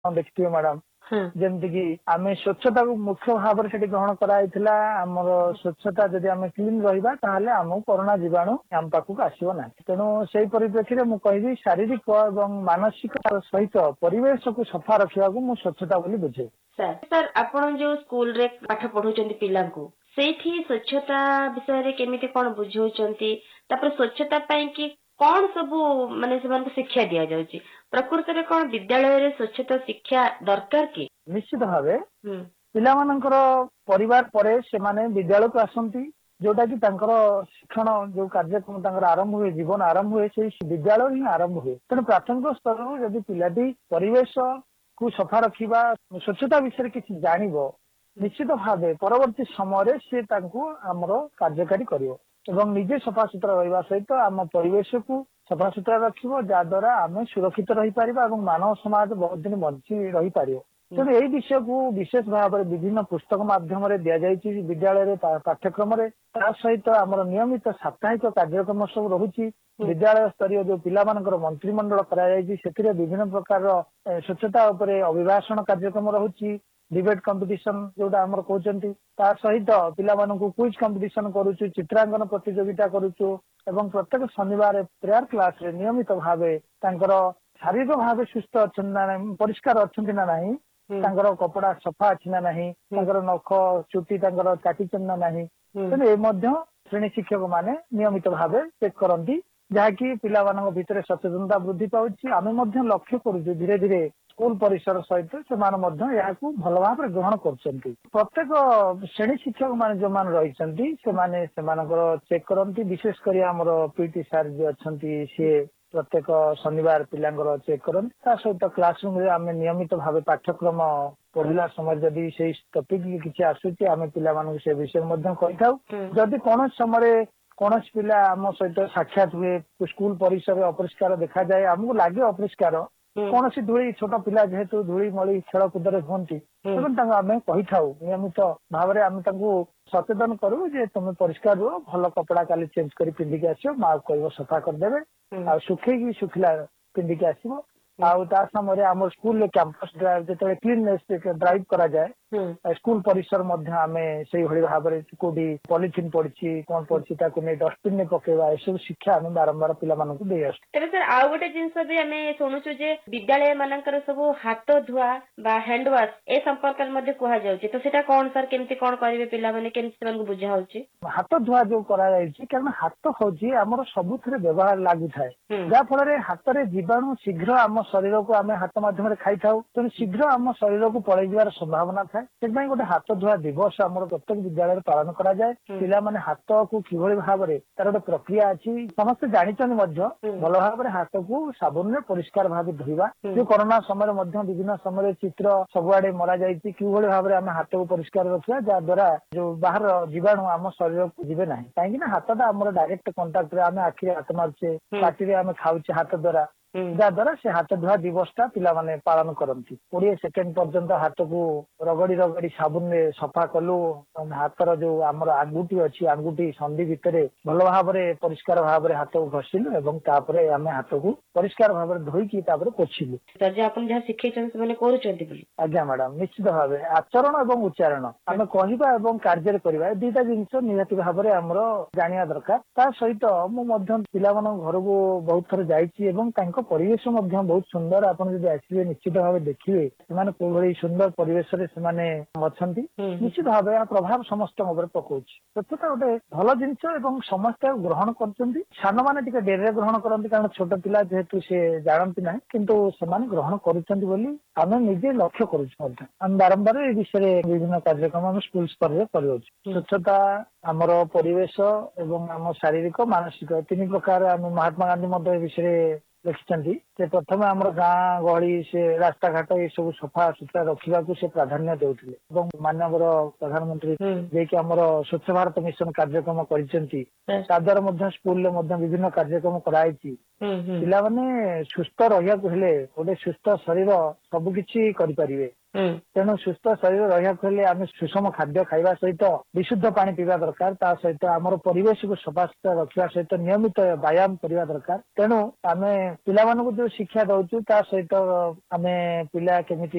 देखिए मैडम हाँ जमती कि आम स्वच्छता को मुख्य भाव से ग्रहण कराइला आमर स्वच्छता जदि आम क्लीन रहा ताहले आम कोरोना जीवाणु आम पाखक आसो ना तेणु से परिप्रेक्षी में कहि शारीरिक और मानसिक सहित परिवेश को सफा रखा को स्वच्छता बोली बुझे। सर सर आपण जो स्कूल रे पाठ पढ़ाउछन्ती पिलांकु सेठी स्वच्छता विषय केमिति कोन बुझाउछन्ती तापर स्वच्छता पई कि कौन सब माने से शिक्षा दि जाउची प्रकृत रे कोन विद्यालय रे स्वच्छता शिक्षा दरकार की निश्चित भाव पिला मानकर परिवार परे से माने विद्यालय को आसंती जोटा कि शिक्षण जो कार्यक्रम आरंभ हुए जीवन आरंभ हुए से विद्यालय ही आरंभ हुए तेणु प्राथमिक स्तर जदि पिलाटी परिवेश को सफा रखा स्वच्छता विषय किसी जानिब निश्चित भाव परवर्ती समय सी आमर कार्यकारी कर निजे सफा सुतरा रहा सहित आम परिवेश को सफा सुतरा रखिब जहाद्वारा आम सुरक्षित रही पार मानव समाज बहुत दिन बंची रही पार तेणु यही विषय को विशेष भाव में विभिन्न पुस्तक माध्यम दि जाइए विद्यालय पाठ्यक्रम सहित आमर नियमित साप्ताहिक कार्यक्रम सब रही विद्यालय स्तरीय जो पिला मंत्रिमंडल कर विभिन्न प्रकार स्वच्छता अभिभाषण कार्यक्रम रही डिबेट कंपटीशन जोटा आमर कहते सहित पिला क्विज कंपटीशन करुचु चित्रांकन प्रतियोगिता करुचु एवं प्रत्येक शनिवार प्रेयर क्लास रे नियमित भाव शारीरिक भाव सुस्थ अच्छा ना परिष्कार अच्छा ना नहीं कपड़ा सफा अच्छी ना नहीं नख चुटी काटी ना नहीं तेणु श्रेणी शिक्षक माने नियमित भाव चेक करती जहाँकि पिला भितर सचेतनता वृद्धि पाउछि आमे लक्ष्य करुचु धीरे धीरे स्कूल परिसर सहित से भल भाव ग्रहण कर प्रत्येक श्रेणी शिक्षक मान जो मान रही चेक करती विशेषकर आमर पीटी सार जो अच्छा सी प्रत्येक शनिवार पिलांगर चेक करती सहित क्लासरूम रे आम नियमित भाव पाठ्यक्रम पढ़ला समय जदि से टपिक किसी आसूची आम पिला से विषय जदि कौन समय कौन पिला आम सहित साक्षात हुए स्कूल परिसर अपरिष्कार देखा जाए आमको लगे अपरिष्कार कौन सी धूली छोट पिला जेहेतु धूली मली खेलकूद हमें कही था नियमित भाव में आम सचेतन करू जे तुम परिष्कार रुह भल कपड़ा काली चेंज कर पिंधिकी आसो माँ कह सफा करदे आ सुखी शुखिला पिंधिकी आसो समय आम स्कूल कैंपस ड्राइव जो क्लीननेस ड्राइव करा जाए स्कूल परिसर आम से भाव में कौटी पॉलिथिन पड़ी कौन पड़ी डस्टबिन में पकेवा सब शिक्षा आम बारंबार पिला दे सर आउ गोटे जिनस भी आम शुणुचु जे विद्यालय मानकर सब हाथ धुआ बा हैंड वाश ए संपर्क में कह जाउछि तो सेटा कौन सर केमती कौन करेंगे पिला माने केमती से बुझा होछि हाथ धुआ जो करा जायछि कारण हाथ होछि हमर सबुथरे व्यवहार लागू थाए जा फल हाथ रे जीवाणु शीघ्र आम शरीर को आम हाथ माध्यम खाई था तेणु शीघ्र आम शरीर को पलि जबार संभावना थाए से गोटे हाथ धुआ दिवस आम प्रत्येक विद्यालय पालन करा जाए पिला माने हाथ को किभଳି भाव में तार गोटे प्रक्रिया अच्छी समस्ते जानिछन भल भाव में हाथ को साबुन में परिष्कार भाव धोइबा जो कोरोना समय विभिन्न समय चित्र सबुआड़े मरा जाइए किभଳି भाव में आम हाथ को परिष्कार रखा जहाद्वारा जो बाहर जीवाणु आम शरीर को जीवे ना कहीं हाथटा आम डायरेक्ट कंटाक्ट आम आखिरे हाथ मारुचे पार्टी आम खाऊचे हाथ द्वारा जहाद्वारा से हाथ धुआ दिवसटा पिला माने पालन करती 20 सेकेंड पर्यंत हाथ को रगड़ी रगड़ी साबुन में सफा कलु हाथर जो आमर आंगुठी अच्छी आंगुठी संधि भितर भल भाव में परिष्कार भाव में हाथ को घषिलु एवं तापरे आम हाथ को परिष्कार भाव में धोईकी पोछिलु आज्ञा मैडम निश्चित भाव आचरण एवं उच्चारण आम कहवा एवं कार्य करवा दुईटा जिनस निहाती भाव में आमर जानिया दरकार ता सहित मु पिला घर को बहुत थर जाइए परिवेश बहुत सुंदर आप आसवे निश्चित भाव देखिए से सुंदर परिवेश निश्चित भाव प्रभाव समस्त पकाउछ स्वच्छता गोटे भल जिन समस्त ग्रहण कर सान मैंने डेरी ग्रहण करती कारण छोट पिला जेहेतु से जानती ना किंतु से ग्रहण करें निजे लक्ष्य करें बारंबार ये विषय विभिन्न कार्यक्रम स्कूल स्तर में कर स्वच्छता आमर परिवेश एवं आम शारीरिक मानसिक 3 प्रकार आम महात्मा गांधी विषय लिखिं प्रथम आम गाँ गहली से रास्ता घाट ये सब सफा सुतरा रखा से प्राधान्य देउथिले मानवर प्रधानमंत्री जे आमर स्वच्छ भारत मिशन कार्यक्रम कर स्कूल विभिन्न कार्यक्रम कराई पिला माने सुस्थ रहा गोटे सुस्थ शरीर सबकि करें तेणु सुस्थ शरीर रहा आम सुषम खाद्य खावा सहित विशुद्ध पानी पीवा दरकार ता सहित आमर परिवेश को सफा सुतरा रखा सहित नियमित व्यायाम करवा दरकार तेणु आम पिला जो शिक्षा दौचु ता सहित आम पिला केमिति